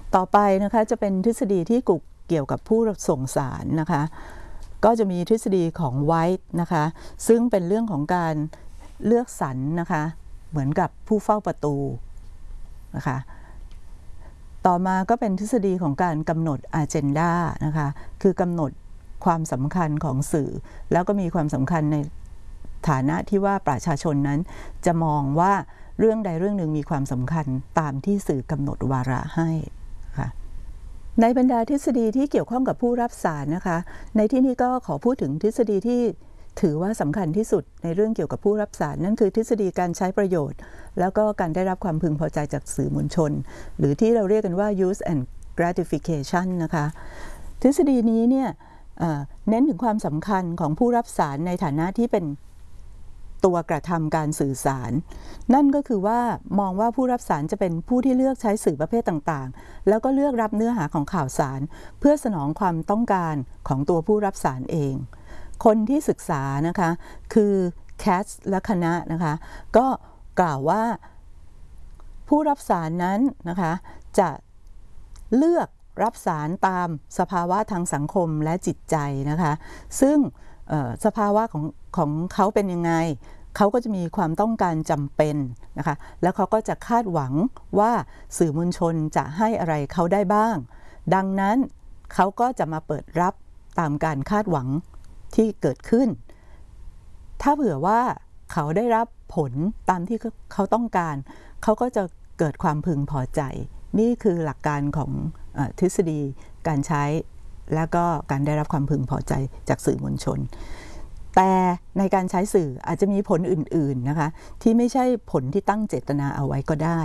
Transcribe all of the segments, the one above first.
ต่อไปนะคะจะเป็นทฤษฎีที่เกี่ยวกับผู้ส่งสารนะคะก็จะมีทฤษฎีของไวท์นะคะซึ่งเป็นเรื่องของการเลือกสรรนะคะเหมือนกับผู้เฝ้าประตูนะคะต่อมาก็เป็นทฤษฎีของการกำหนด agenda นะคะคือกำหนดความสำคัญของสื่อแล้วก็มีความสำคัญในฐานะที่ว่าประชาชนนั้นจะมองว่าเรื่องใดเรื่องหนึ่งมีความสำคัญตามที่สื่อกำหนดวาระให้ค่ะในบรรดาทฤษฎีที่เกี่ยวข้องกับผู้รับสารนะคะในที่นี้ก็ขอพูดถึงทฤษฎีที่ถือว่าสำคัญที่สุดในเรื่องเกี่ยวกับผู้รับสารนั่นคือทฤษฎีการใช้ประโยชน์แล้วก็การได้รับความพึงพอใจจากสื่อมวลชนหรือที่เราเรียกกันว่า use and gratification นะคะทฤษฎีนี้เนี่ยเน้นถึงความสำคัญของผู้รับสารในฐานะที่เป็นตัวกระทำการสื่อสารนั่นก็คือว่ามองว่าผู้รับสารจะเป็นผู้ที่เลือกใช้สื่อประเภทต่างๆแล้วก็เลือกรับเนื้อหาของข่าวสารเพื่อสนองความต้องการของตัวผู้รับสารเองคนที่ศึกษานะคะคือแคทและคณะนะคะก็กล่าวว่าผู้รับสารนั้นนะคะจะเลือกรับสารตามสภาวะทางสังคมและจิตใจนะคะซึ่งสภาวะของเขาเป็นยังไงเขาก็จะมีความต้องการจำเป็นนะคะแล้วเขาก็จะคาดหวังว่าสื่อมวลชนจะให้อะไรเขาได้บ้างดังนั้นเขาก็จะมาเปิดรับตามการคาดหวังที่เกิดขึ้นถ้าเผื่อว่าเขาได้รับผลตามที่เขาต้องการเขาก็จะเกิดความพึงพอใจนี่คือหลักการของทฤษฎีการใช้แล้วก็การได้รับความพึงพอใจจากสื่อมวลชนแต่ในการใช้สื่ออาจจะมีผลอื่นๆนะคะที่ไม่ใช่ผลที่ตั้งเจตนาเอาไว้ก็ได้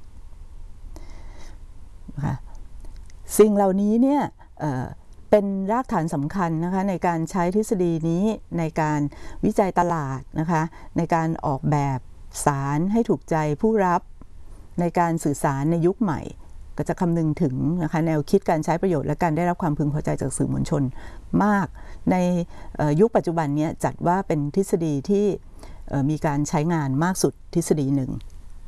นะคะสิ่งเหล่านี้เนี่ยเป็นรากฐานสำคัญนะคะในการใช้ทฤษฎีนี้ในการวิจัยตลาดนะคะในการออกแบบสารให้ถูกใจผู้รับในการสื่อสารในยุคใหม่ก็จะคำนึงถึงนะคะแนวคิดการใช้ประโยชน์และการได้รับความพึงพอใจจากสื่อมวลชนมากในยุคปัจจุบันนี้จัดว่าเป็นทฤษฎีที่มีการใช้งานมากสุดทฤษฎีหนึ่ง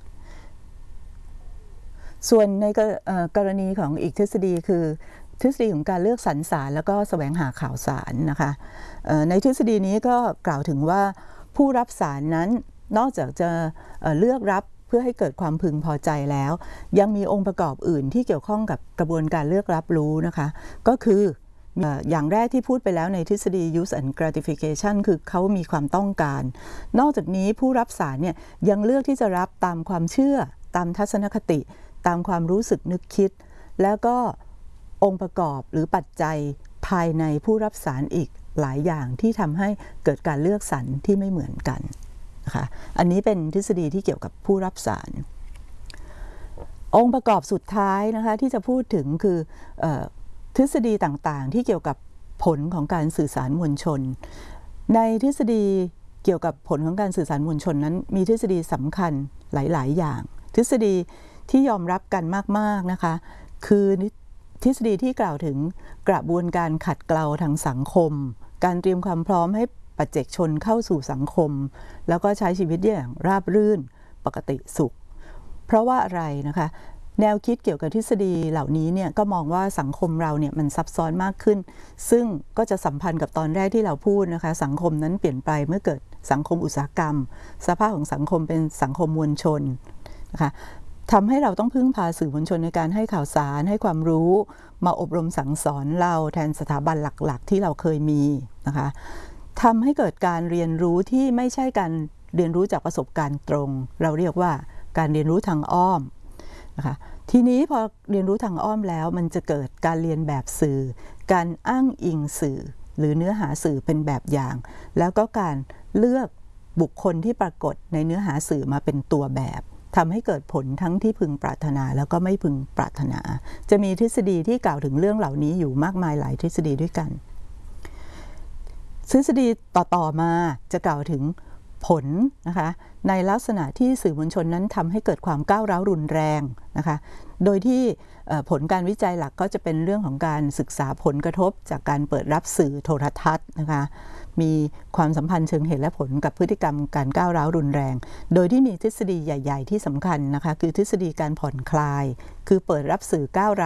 ส่วนในกรณีของอีกทฤษฎีคือทฤษฎีของการเลือกสรรสารแล้วก็แสวงหาข่าวสารนะคะในทฤษฎีนี้ก็กล่าวถึงว่าผู้รับสารนั้นนอกจากจะเลือกรับเพื่อให้เกิดความพึงพอใจแล้วยังมีองค์ประกอบอื่นที่เกี่ยวข้องกับกระบวนการเลือกรับรู้นะคะก็คืออย่างแรกที่พูดไปแล้วในทฤษฎี use and gratification คือเขามีความต้องการนอกจากนี้ผู้รับสารเนี่ยยังเลือกที่จะรับตามความเชื่อตามทัศนคติตามความรู้สึกนึกคิดแล้วก็องค์ประกอบหรือปัจจัยภายในผู้รับสารอีกหลายอย่างที่ทำให้เกิดการเลือกสรรที่ไม่เหมือนกันนะคะอันนี้เป็นทฤษฎีที่เกี่ยวกับผู้รับสารองค์ประกอบสุดท้ายนะคะที่จะพูดถึงคือทฤษฎีต่างๆที่เกี่ยวกับผลของการสื่อสารมวลชนในทฤษฎีเกี่ยวกับผลของการสื่อสารมวลชนนั้นมีทฤษฎีสำคัญหลายๆอย่างทฤษฎีที่ยอมรับกันมากๆนะคะคือทฤษฎีที่กล่าวถึงกระบวนการขัดเกลาทางสังคมการเตรียมความพร้อมให้ปัจเจกชนเข้าสู่สังคมแล้วก็ใช้ชีวิตอย่างราบรื่นปกติสุขเพราะว่าอะไรนะคะแนวคิดเกี่ยวกับทฤษฎีเหล่านี้เนี่ยก็มองว่าสังคมเราเนี่ยมันซับซ้อนมากขึ้นซึ่งก็จะสัมพันธ์กับตอนแรกที่เราพูดนะคะสังคมนั้นเปลี่ยนไปเมื่อเกิดสังคมอุตสาหกรรมสภาพของสังคมเป็นสังคมมวลชนนะคะทำให้เราต้องพึ่งพาสื่อมวลชนในการให้ข่าวสารให้ความรู้มาอบรมสั่งสอนเราแทนสถาบันหลักๆที่เราเคยมีนะคะทำให้เกิดการเรียนรู้ที่ไม่ใช่การเรียนรู้จากประสบการณ์ตรงเราเรียกว่าการเรียนรู้ทางอ้อมนะคะทีนี้พอเรียนรู้ทางอ้อมแล้วมันจะเกิดการเรียนแบบสื่อการอ้างอิงสื่อหรือเนื้อหาสื่อเป็นแบบอย่างแล้วก็การเลือกบุคคลที่ปรากฏในเนื้อหาสื่อมาเป็นตัวแบบทำให้เกิดผลทั้งที่พึงปรารถนาแล้วก็ไม่พึงปรารถนาจะมีทฤษฎีที่กล่าวถึงเรื่องเหล่านี้อยู่มากมายหลายทฤษฎีด้วยกันทฤษฎีต่อมาจะกล่าวถึงผลนะคะในลักษณะที่สื่อมวลชนนั้นทำให้เกิดความก้าวร้าวรุนแรงนะคะโดยที่ผลการวิจัยหลักก็จะเป็นเรื่องของการศึกษาผลกระทบจากการเปิดรับสื่อโทรทัศน์นะคะมีความสัมพันธ์เชิงเหตุและผลกับพฤติกรรมการก้าวร้าวรุนแรงโดยที่มีทฤษฎีใหญ่ๆที่สำคัญนะคะคือทฤษฎีการผ่อนคลายคือเปิดรับสื่อก้าวร้าว